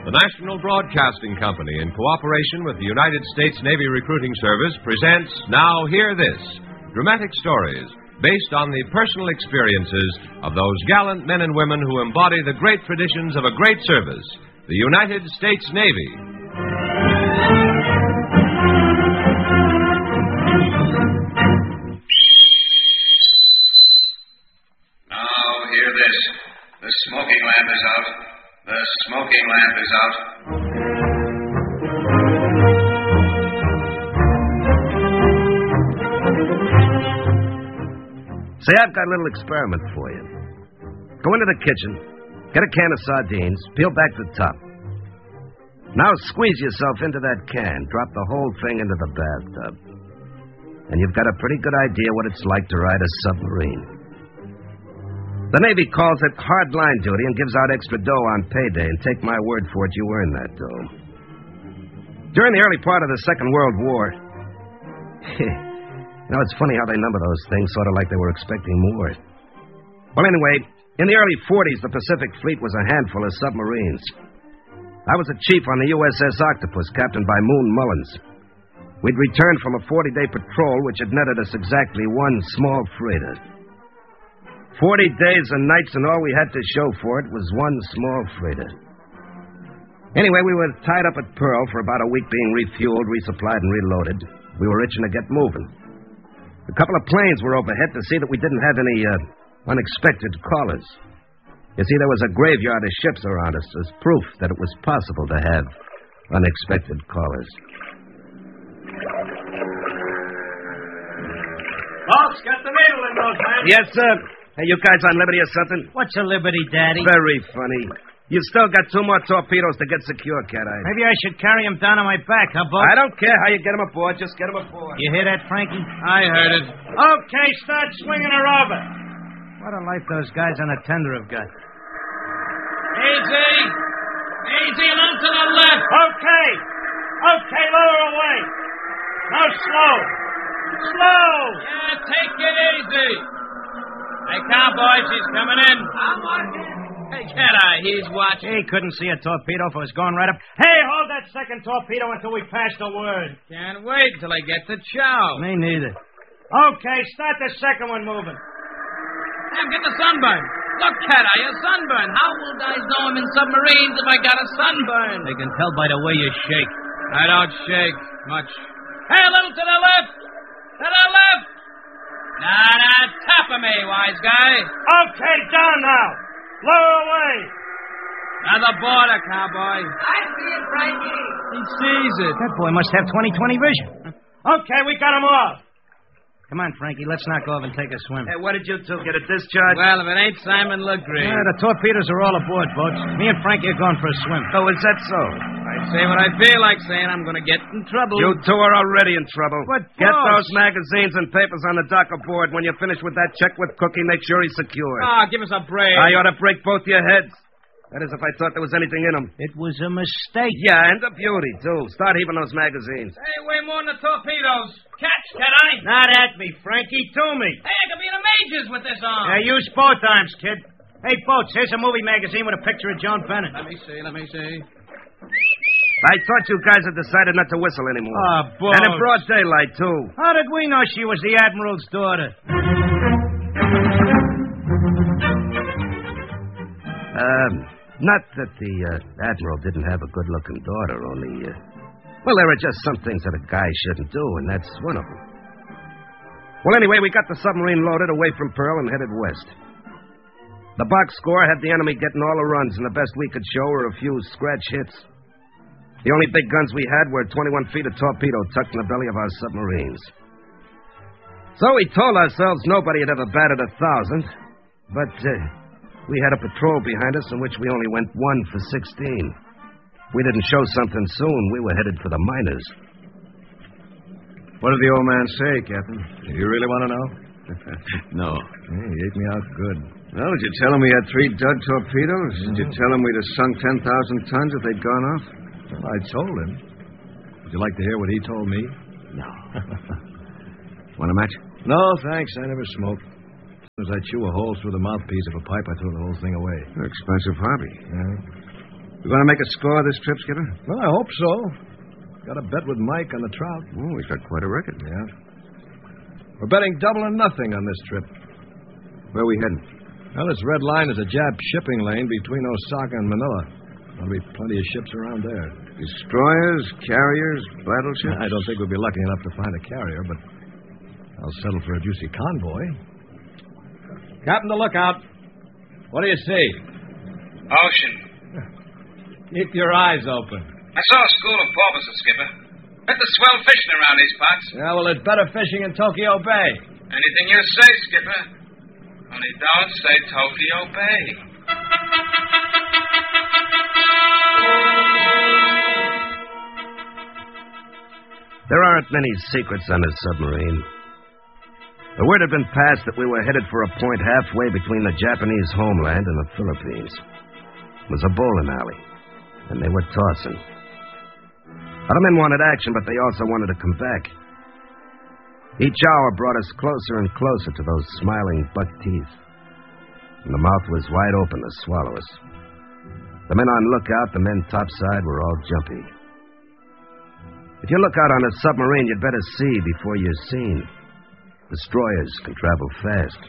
The National Broadcasting Company, in cooperation with the United States Navy Recruiting Service, presents Now Hear This, dramatic stories based on the personal experiences of those gallant men and women who embody the great traditions of a great service, the United States Navy. Now hear this. The smoking lamp is out. The smoking lamp is out. Say, I've got a little experiment for you. Go into the kitchen, get a can of sardines, peel back the top. Now squeeze yourself into that can, drop the whole thing into the bathtub. And you've got a pretty good idea what it's like to ride a submarine. The Navy calls it hard line duty and gives out extra dough on payday, and take my word for it, you earn that dough. During the early part of the Second World War, you know, it's funny how they number those things, sort of like they were expecting more. Well, anyway, in the early 40s, the Pacific Fleet was a handful of submarines. I was a chief on the USS Octopus, captained by Moon Mullins. We'd returned from a 40-day patrol, which had netted us exactly one small freighter. 40 days and nights, and all we had to show for it was one small freighter. Anyway, we were tied up at Pearl for about a week, being refueled, resupplied, and reloaded. We were itching to get moving. A couple of planes were overhead to see that we didn't have any unexpected callers. You see, there was a graveyard of ships around us as proof that it was possible to have unexpected callers. Boss, got the needle in those hands. Yes, sir. Hey, you guys on liberty or something? What's a liberty, Daddy? Very funny. You've still got 2 more torpedoes to get secure, Cat-Eye. Maybe I should carry him down on my back, huh, Bob? I don't care how you get him aboard. Just get him aboard. You hear that, Frankie? I heard it. Okay, start swinging her over. What a life those guys on the tender have got. Easy. Easy and on to the left. Okay. Okay, lower away. Now slow. Slow. Yeah, take it easy. Hey, cowboy, she's coming in. I'm watching. Hey, Cat-Eye, he's watching. He couldn't see a torpedo if it was going right up. Hey, hold that second torpedo until we pass the word. Can't wait till I get the chow. Me neither. Okay, start the second one moving. Hey, I'm getting a sunburn. Look, Cat-Eye, a sunburn. How will guys know I'm in submarines if I got a sunburn? They can tell by the way you shake. I don't shake much. Hey, a little to the left. To the left. Nah, top of me, wise guy. Okay, down now. Lower away. Now the border, cowboy. I see it, Frankie. He sees it. That boy must have 20/20 vision. Okay, we got him off. Come on, Frankie, let's knock off and take a swim. Hey, what did you two get a discharge? Well, if it ain't Simon LeGree. The torpedoes are all aboard, folks. Me and Frankie are going for a swim. Oh, is that so? I say what I feel like saying. I'm going to get in trouble. You two are already in trouble. But, get boss. those magazines and papers on the dock aboard. When you're finished with that, check with Cookie. Make sure he's secured. Ah, give us a break. I ought to break both your heads. That is, if I thought there was anything in them. It was a mistake. Yeah, and a beauty, too. Start heaving those magazines. Hey, way more than the torpedoes. Catch, Cat-Eye. Not at me, Frankie. To me. Hey, I could be in the majors with this on. Use both arms, kid. Hey, Boats, here's a movie magazine with a picture of Joan Bennett. Let me see. I thought you guys had decided not to whistle anymore. Ah, Boats. And in broad daylight, too. How did we know she was the Admiral's daughter? Not that the Admiral didn't have a good-looking daughter, only, well, there are just some things that a guy shouldn't do, and that's one of them. Well, anyway, we got the submarine loaded away from Pearl and headed west. The box score had the enemy getting all the runs, and the best we could show were a few scratch hits. The only big guns we had were 21 feet of torpedo tucked in the belly of our submarines. So we told ourselves nobody had ever batted 1,000, but we had a patrol behind us in which we only went 1 for 16. If we didn't show something soon, we were headed for the miners. What did the old man say, Captain? Do you really want to know? No. Hey, he ate me out good. Well, did you tell him we had 3 Dud torpedoes? Did you tell him we'd have sunk 10,000 tons if they'd gone off? Well, I told him. Would you like to hear what he told me? No. Want a match? No, thanks. I never smoke. As soon as I chew a hole through the mouthpiece of a pipe, I throw the whole thing away. Expensive hobby. Yeah. You going to make a score this trip, Skipper? Well, I hope so. Got a bet with Mike on the trout. Oh, he's got quite a record. Yeah. We're betting double or nothing on this trip. Where are we heading? Well, this red line is a Jap shipping lane between Osaka and Manila. There'll be plenty of ships around there. Destroyers, carriers, battleships? I don't think we'll be lucky enough to find a carrier, but I'll settle for a juicy convoy. Captain, the lookout. What do you see? Ocean. Keep your eyes open. I saw a school of porpoises, Skipper. Bet the swell fishing around these parts. Yeah, well, there's better fishing in Tokyo Bay. Anything you say, Skipper. Only don't say Tokyo Bay. There aren't many secrets on this submarine. The word had been passed that we were headed for a point halfway between the Japanese homeland and the Philippines. It was a bowling alley, and they were tossing. Other men wanted action, but they also wanted to come back. Each hour brought us closer and closer to those smiling buck teeth, and the mouth was wide open to swallow us. The men on lookout, the men topside, were all jumpy. If you look out on a submarine, you'd better see before you're seen. Destroyers can travel fast.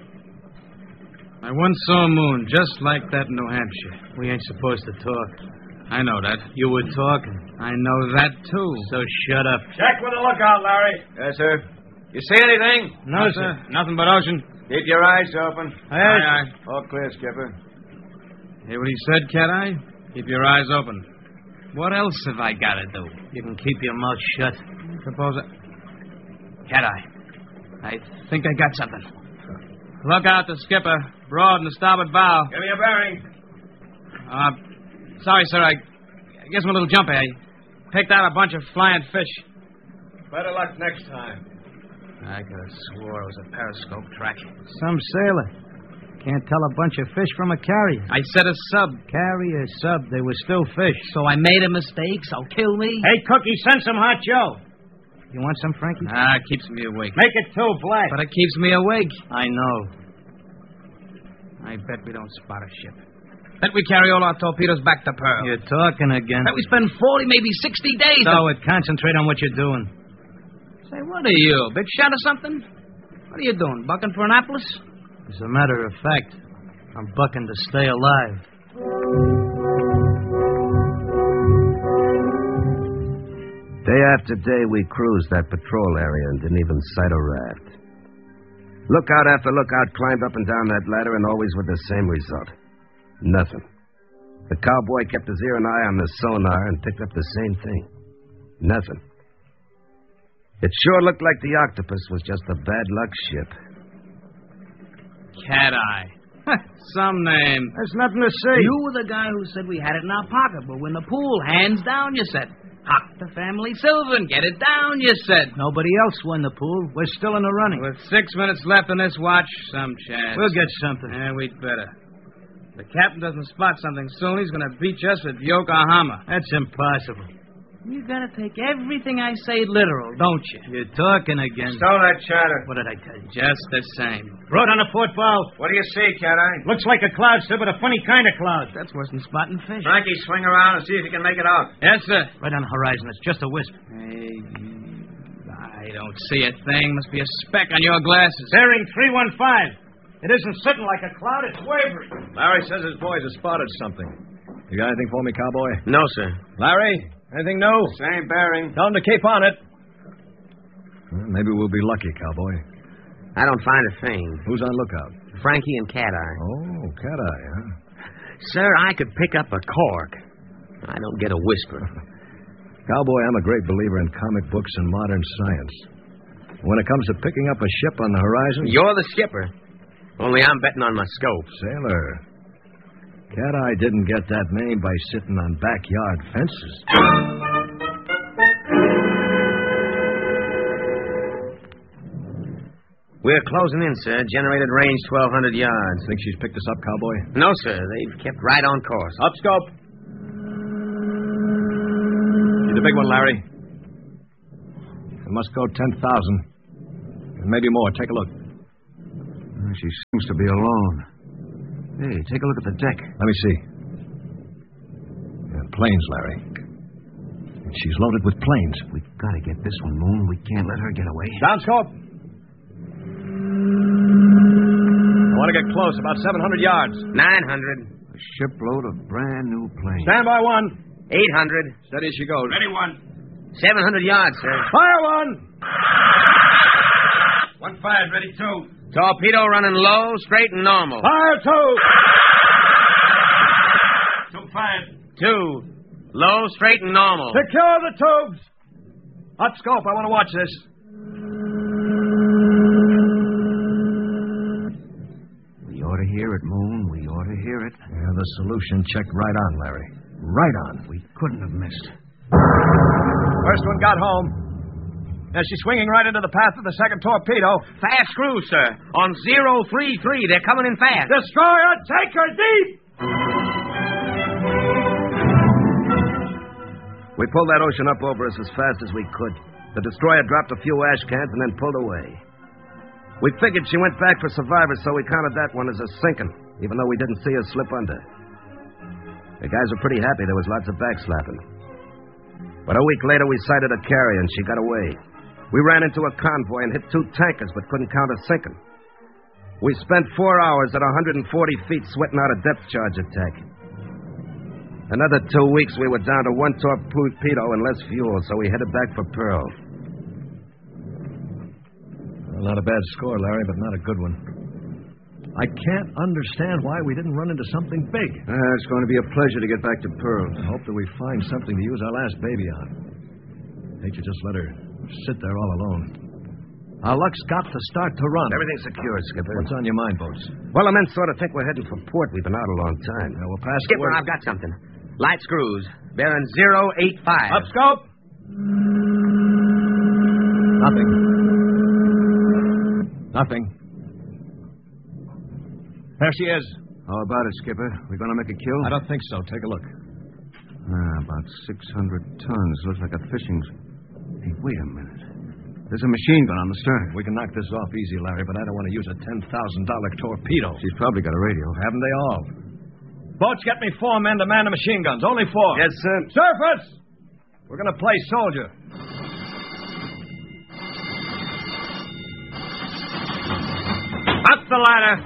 I once saw a moon just like that in New Hampshire. We ain't supposed to talk. I know that. You were talking. I know that, too. So shut up. Check with the lookout, Larry. Yes, sir. You see anything? No, sir. Nothing but ocean. Keep your eyes open. Aye, aye. All clear, Skipper. Hear what he said, Cat-Eye? Keep your eyes open. What else have I got to do? You can keep your mouth shut. Suppose Cat-Eye. I think I got something. Look out, the skipper. Broad in the starboard bow. Give me a bearing. Sorry, sir. I guess I'm a little jumpy. I picked out a bunch of flying fish. Better luck next time. I could have swore it was a periscope track. Some sailor. Can't tell a bunch of fish from a carrier. I said a sub. Carrier, sub, they were still fish. So I made a mistake, so kill me? Hey, Cookie, send some hot Joe. You want some, Frankie? It keeps me awake. Make it 2 black. But it keeps me awake. I know. I bet we don't spot a ship. Bet we carry all our torpedoes back to Pearl. You're talking again. Bet we spend 40, maybe 60 days. So concentrate on what you're doing. Say, what are you, big shot or something? What are you doing, bucking for Annapolis? As a matter of fact, I'm bucking to stay alive. Day after day, we cruised that patrol area and didn't even sight a raft. Lookout after lookout climbed up and down that ladder, and always with the same result. Nothing. The cowboy kept his ear and eye on the sonar and picked up the same thing. Nothing. It sure looked like the Octopus was just a bad luck ship. Cat-Eye. Some name. There's nothing to say. You were the guy who said we had it in our pocket, but when the pool, hands down, you said. Hock the family silver and get it down, you said. Nobody else won the pool. We're still in the running. With 6 minutes left in this watch, some chance. We'll get something. Yeah, we'd better. If the captain doesn't spot something soon, he's going to beat us at Yokohama. That's impossible. You got to take everything I say literal, don't you? You're talking again. Stole that charter. What did I tell you? Just the same. Broad on the port bow. What do you see, Cat-Eye? Looks like a cloud, sir, but a funny kind of cloud. That's worse than spotting fish. Frankie, swing around and see if you can make it out. Yes, sir. Right on the horizon. It's just a wisp. Hey, I don't see a thing. Must be a speck on your glasses. Bearing 315. It isn't sitting like a cloud. It's wavering. Larry says his boys have spotted something. You got anything for me, cowboy? No, sir. Larry, anything new? Same bearing. Tell him to keep on it. Well, maybe we'll be lucky, cowboy. I don't find a thing. Who's on lookout? Frankie and Cat-Eye. Oh, Cat-Eye, huh? Sir, I could pick up a cork. I don't get a whisper. Cowboy, I'm a great believer in comic books and modern science. When it comes to picking up a ship on the horizon... You're the skipper. Only I'm betting on my scope. Sailor. Cat-Eye didn't get that name by sitting on backyard fences. We're closing in, sir. Generated range 1,200 yards. Think she's picked us up, cowboy? No, sir. They've kept right on course. Up scope. She's a big one, Larry. It must go 10,000. And maybe more. Take a look. She seems to be alone. Hey, take a look at the deck. Let me see. planes, Larry. And she's loaded with planes. We gotta get this one, Moon. We can't let her get away. Down scope. I want to get close, about 700 yards. 900. A shipload of brand new planes. Stand by one. 800. Steady as she goes. Ready, one. 700 yards, sir. Fire one. 1-5, ready, 2. Torpedo running low, straight, and normal. Fire two. 2-5. 2. Low, straight, and normal. Secure the tubes. Hot scope. I want to watch this. We ought to hear it, Moon. We ought to hear it. Yeah, the solution checked right on, Larry. Right on. We couldn't have missed. First one got home. Now she's swinging right into the path of the second torpedo. Fast cruise, sir. On 033. They're coming in fast. Destroyer, take her deep! We pulled that ocean up over us as fast as we could. The destroyer dropped a few ash cans and then pulled away. We figured she went back for survivors, so we counted that one as a sinking, even though we didn't see her slip under. The guys were pretty happy. There was lots of backslapping. But a week later, we sighted a carrier, and she got away. We ran into a convoy and hit 2 tankers, but couldn't count a sinking. We spent 4 hours at 140 feet sweating out a depth charge attack. Another 2 weeks, we were down to 1 torpedo and less fuel, so we headed back for Pearl. Well, not a bad score, Larry, but not a good one. I can't understand why we didn't run into something big. It's going to be a pleasure to get back to Pearl. I hope that we find something to use our last baby on. Hate to just let her sit there all alone. Our luck's got to start to run. Everything's secure, Skipper. What's on your mind, Boats? Well, the men sort of think we're heading for port. We've been out a long time. Now, we'll pass Skipper, the word. I've got something. Light screws. Bearing 085. Up scope. Nothing. There she is. How about it, Skipper? We going to make a kill? I don't think so. Take a look. About 600 tons. Looks like a fishing... Hey, wait a minute. There's a machine gun on the stern. We can knock this off easy, Larry, but I don't want to use a $10,000 torpedo. She's probably got a radio. Haven't they all? Boats, get me 4 men to man the machine guns. Only 4. Yes, sir. Surface! We're going to play soldier. Up the ladder.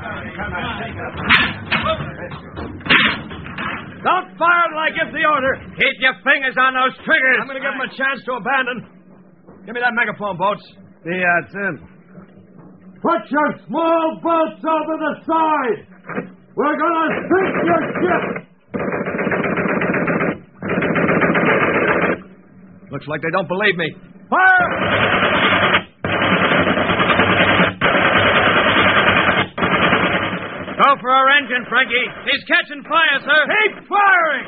Don't fire like it's the order. Keep your fingers on those triggers. I'm going to give them a chance to abandon. Give me that megaphone, Boats. Yeah, it's in. Put your small boats over the side. We're going to sink your ship. Looks like they don't believe me. Fire! Go for our engine, Frankie. He's catching fire, sir. Keep firing!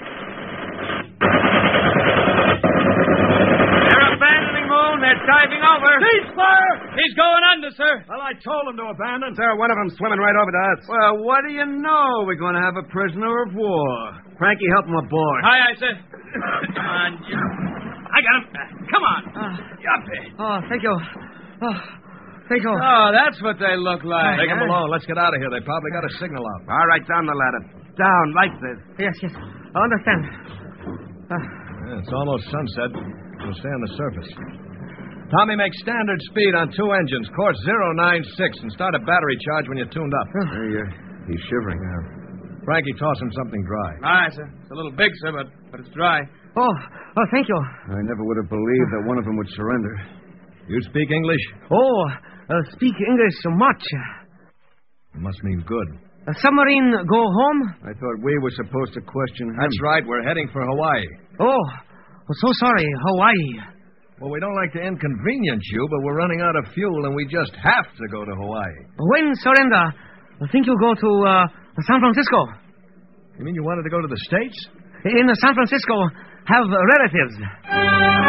They're abandoning Moon. They're diving over. Cease fire! He's going under, sir. Well, I told them to abandon. Sir, one of them swimming right over to us. Well, what do you know? We're going to have a prisoner of war. Frankie, help him aboard. Aye, sir. Come on, Jim. I got him. Come on. Up it. Oh, thank you. Oh, thank you. Oh, that's what they look like. Take them along. Let's get out of here. They probably got a signal out. All right, down the ladder. Down, like this. Yes. I understand. Yeah, it's almost sunset. We'll stay on the surface. Tommy, make standard speed on 2 engines. Course 096, and start a battery charge when you're tuned up. He's shivering. Frankie, toss him something dry. Aye, sir. It's a little big, sir, but it's dry. Oh, thank you. I never would have believed that one of them would surrender. You speak English? Oh, speak English so much. It must mean good. A submarine go home? I thought we were supposed to question him. That's right. We're heading for Hawaii. Oh, so sorry. Hawaii. Well, we don't like to inconvenience you, but we're running out of fuel, and we just have to go to Hawaii. When surrender, I think you go to San Francisco. You mean you wanted to go to the States? In San Francisco, have relatives.